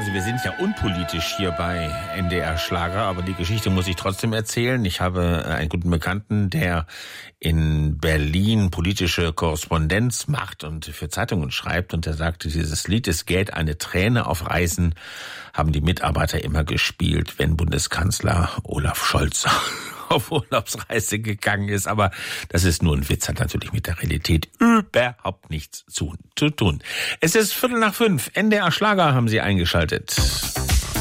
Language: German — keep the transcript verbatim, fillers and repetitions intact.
Also wir sind ja unpolitisch hier bei N D R Schlager, aber die Geschichte muss ich trotzdem erzählen. Ich habe einen guten Bekannten, der in Berlin politische Korrespondenz macht und für Zeitungen schreibt, und der sagte, dieses Lied "Es geht eine Träne auf Reisen" haben die Mitarbeiter immer gespielt, wenn Bundeskanzler Olaf Scholz auf Urlaubsreise gegangen ist. Aber das ist nur ein Witz, hat natürlich mit der Realität überhaupt nichts zu, zu tun. Es ist Viertel nach fünf. N D R Schlager haben Sie eingeschaltet.